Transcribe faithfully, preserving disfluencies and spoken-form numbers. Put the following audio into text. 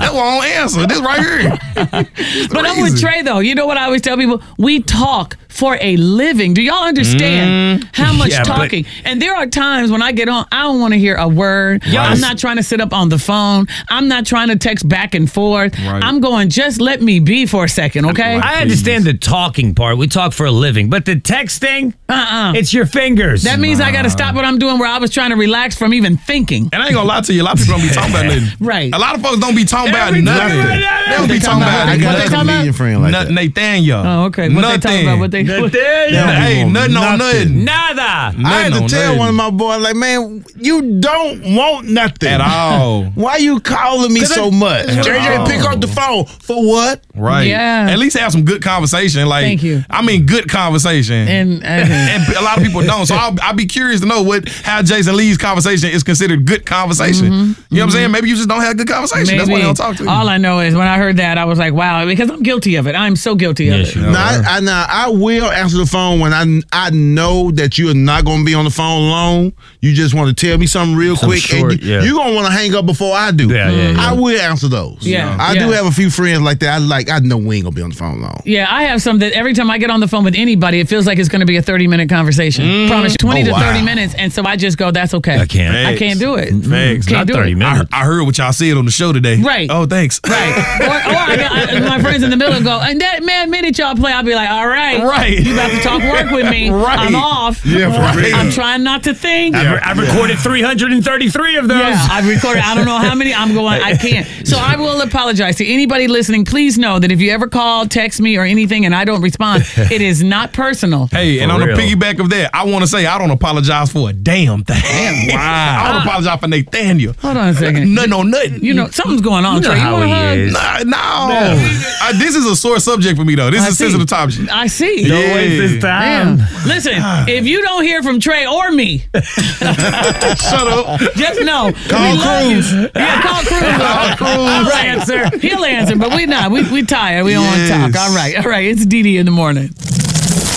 That's why I don't answer. This right here. But I'm with Trey, though. You know what I always tell people? We talk for a living. Do y'all understand mm. how much yeah, talking? But, and there are times when I get on, I don't want to hear a word. Right. I'm not trying to sit up on the phone. I'm not trying to text back and forth. Right. I'm going, just let me be for a second, okay? I understand the talking part. We talk for a living. But the texting, uh-uh. it's your fingers. That means uh. I got to stop what I'm doing where I was trying to relax from even thinking. And I ain't going to lie to you. A lot of people don't be talking about nothing. Right. A lot of folks don't be talking about Every nothing. Right they don't be talking about I got a comedian friend like that. Nathaniel. Oh, okay. What nothing. they talking about? What they Nathaniel. Hey, nothing on nothing. Nada. Nothing I had to tell nothing. one of my boys, like, man, you don't want nothing. At all. Why you calling me so much? J J, pick up the phone. For what? Right. Yeah. At least have some good conversation. Like, thank you. I mean, good conversation. And, uh, and a lot of people don't. So I'll, I'll be curious to know what how Jason Lee's conversation is considered good conversation. Mm-hmm. You know mm-hmm. what I'm saying? Maybe you just don't have good conversation. Maybe. That's why they don't talk to you. All I know is when I heard that, I was like, wow, because I'm guilty of it. I'm so guilty of yes, it. You know, now, I, I, now, I will answer the phone when I, I know that you are not going to be on the phone long. You just want to tell me something real Some quick. short, and you, yeah. You're going to want to hang up before I do. Yeah, yeah, yeah. I will answer those. Yeah. I yeah. do have a few friends like that. I like. I know we ain't going to be on the phone long. Yeah, I have some that every time I get on the phone with anybody, it feels like it's going to be a thirty-minute conversation. Mm. Promise, twenty oh, to wow. thirty minutes. And so I just go, that's okay. I can't. Facts. I can't do it. Facts. Can't Not do thirty it. minutes. I, I heard what y'all said on the show today. Right. Oh, thanks. Right. Or, or I got, I, my friends in the middle go, and that man minute y'all play, I'll be like, all right. Right. You about to talk work with me. Right. I'm off. Yeah, for real. I'm trying not to think. I've, I've recorded three hundred thirty-three of those. Yeah, I've recorded, I don't know how many. I'm going, I can't. So I will apologize to anybody listening. Please know that if you ever call, text me, or anything, and I don't respond, it is not personal. Hey, and For on real. the piggyback of that, I want to say I don't apologize for a damn thing. Damn, wow. I don't apologize for Nathaniel. Hold on a second. Nothing on nothing. You know, something's going on, You know Trey. how you he hug? is. Nah, no. Uh, this is a sore subject for me, though. This I is see. a sensitive topic. I see. Don't Yeah. waste this time. Damn. Listen, if you don't hear from Trey or me, Shut up. just know. Call we love Cruz. you. Yeah, call Cruz. Call Cruz. I'll answer. He'll answer, but we not. We we tired. We don't want to Yes. talk. All right. All right. It's Dee Dee in the morning.